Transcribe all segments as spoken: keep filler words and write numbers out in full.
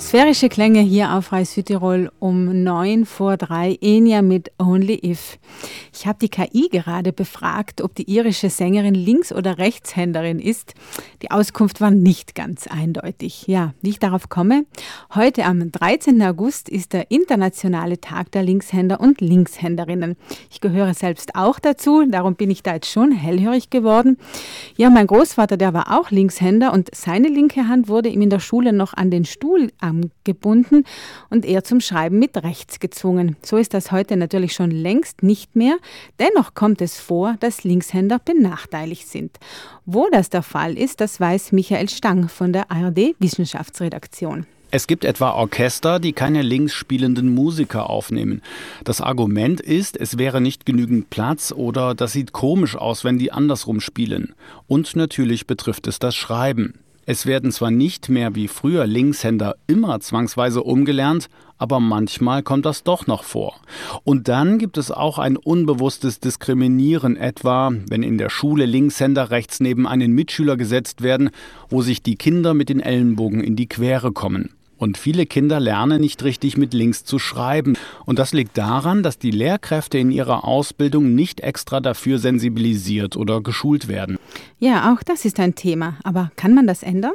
Sphärische Klänge hier auf Rai Südtirol um neun vor drei, Enya mit Only If. Ich habe die K I gerade befragt, ob die irische Sängerin Links- oder Rechtshänderin ist. Die Auskunft war nicht ganz eindeutig. Ja, wie ich darauf komme? Heute am dreizehnten August ist der internationale Tag der Linkshänder und Linkshänderinnen. Ich gehöre selbst auch dazu, darum bin ich da jetzt schon hellhörig geworden. Ja, mein Großvater, der war auch Linkshänder und seine linke Hand wurde ihm in der Schule noch an den Stuhl gebunden und er zum Schreiben mit rechts gezwungen. So ist das heute natürlich schon längst nicht mehr. Dennoch kommt es vor, dass Linkshänder benachteiligt sind. Wo das der Fall ist, das weiß Michael Stang von der A R D-Wissenschaftsredaktion. Es gibt etwa Orchester, die keine links spielenden Musiker aufnehmen. Das Argument ist, es wäre nicht genügend Platz oder das sieht komisch aus, wenn die andersrum spielen. Und natürlich betrifft es das Schreiben. Es werden zwar nicht mehr wie früher Linkshänder immer zwangsweise umgelernt, aber manchmal kommt das doch noch vor. Und dann gibt es auch ein unbewusstes Diskriminieren, etwa wenn in der Schule Linkshänder rechts neben einen Mitschüler gesetzt werden, wo sich die Kinder mit den Ellenbogen in die Quere kommen. Und viele Kinder lernen nicht richtig mit links zu schreiben. Und das liegt daran, dass die Lehrkräfte in ihrer Ausbildung nicht extra dafür sensibilisiert oder geschult werden. Ja, auch das ist ein Thema. Aber kann man das ändern?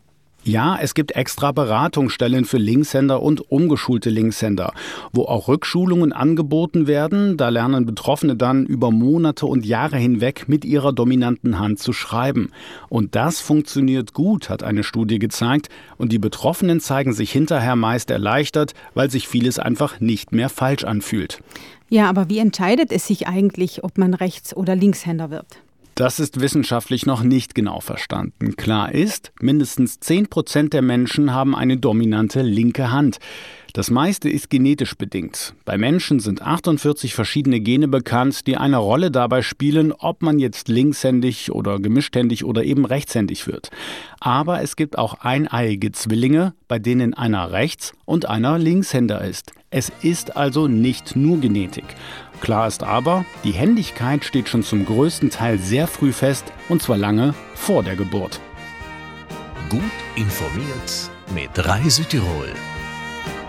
Ja, es gibt extra Beratungsstellen für Linkshänder und umgeschulte Linkshänder, wo auch Rückschulungen angeboten werden. Da lernen Betroffene dann über Monate und Jahre hinweg mit ihrer dominanten Hand zu schreiben. Und das funktioniert gut, hat eine Studie gezeigt. Und die Betroffenen zeigen sich hinterher meist erleichtert, weil sich vieles einfach nicht mehr falsch anfühlt. Ja, aber wie entscheidet es sich eigentlich, ob man Rechts- oder Linkshänder wird? Das ist wissenschaftlich noch nicht genau verstanden. Klar ist, mindestens zehn Prozent der Menschen haben eine dominante linke Hand. Das meiste ist genetisch bedingt. Bei Menschen sind achtundvierzig verschiedene Gene bekannt, die eine Rolle dabei spielen, ob man jetzt linkshändig oder gemischthändig oder eben rechtshändig wird. Aber es gibt auch eineiige Zwillinge, bei denen einer Rechts- und einer Linkshänder ist. Es ist also nicht nur Genetik. Klar ist aber, die Händigkeit steht schon zum größten Teil sehr früh fest, und zwar lange vor der Geburt. Gut informiert mit Rai Südtirol.